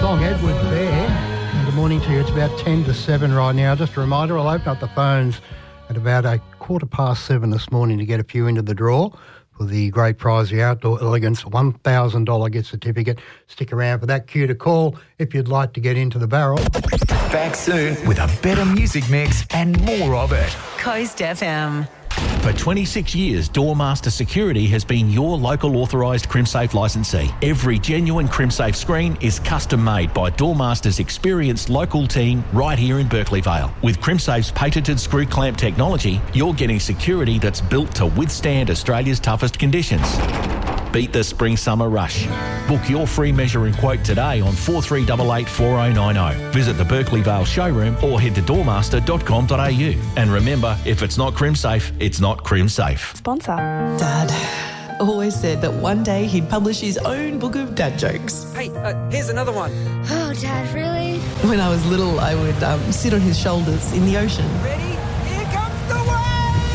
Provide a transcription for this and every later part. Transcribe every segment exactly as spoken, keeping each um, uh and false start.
song, Edward Bear. Good morning to you. It's about ten to seven right now. Just a reminder, I'll open up the phones at about a quarter past seven this morning to get a few into the draw for the great prize, the Outdoor Elegance one thousand dollars gift certificate. Stick around for that cue to call if you'd like to get into the barrel. Back soon with a better music mix and more of it. Coast F M. For twenty-six years, Doormaster Security has been your local authorised CrimSafe licensee. Every genuine CrimSafe screen is custom made by Doormaster's experienced local team right here in Berkeley Vale. With CrimSafe's patented screw clamp technology, you're getting security that's built to withstand Australia's toughest conditions. Beat the spring-summer rush. Book your free measure and quote today on four three eight eight, four oh nine oh. Visit the Berkeley Vale showroom or head to doormaster dot com dot a u. And remember, if it's not CrimSafe, it's not CrimSafe. Sponsor. Dad always said that one day he'd publish his own book of dad jokes. Hey, uh, here's another one. Oh, Dad, really? When I was little, I would um, sit on his shoulders in the ocean. Ready? Here comes the wave!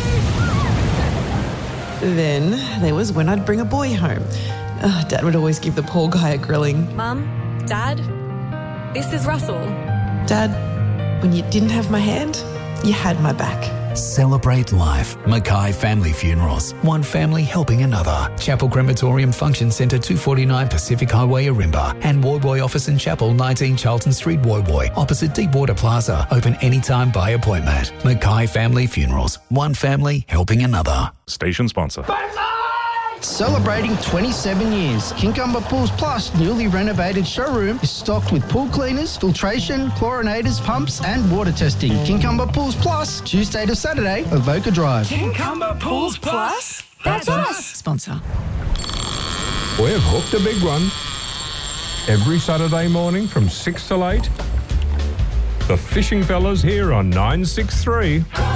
Then there was when I'd bring a boy home. Oh, Dad would always give the poor guy a grilling. Mum, Dad, this is Russell. Dad, when you didn't have my hand, you had my back. Celebrate life. Mackay Family Funerals. One family helping another. Chapel Crematorium Function Centre, two forty-nine Pacific Highway, Arimba. And Woy Woy Office and Chapel, nineteen Charlton Street, Woy Woy. Opposite Deepwater Plaza. Open anytime by appointment. Mackay Family Funerals. One family helping another. Station sponsor. Celebrating twenty-seven years, Kincumber Pools Plus newly renovated showroom is stocked with pool cleaners, filtration, chlorinators, pumps and water testing. Kincumber Pools Plus, Tuesday to Saturday, Avoca Drive. Kincumber Pools Plus? That's us. Sponsor. We've hooked a big one. Every Saturday morning from six till eight. The Fishing Fellas here on nine six three.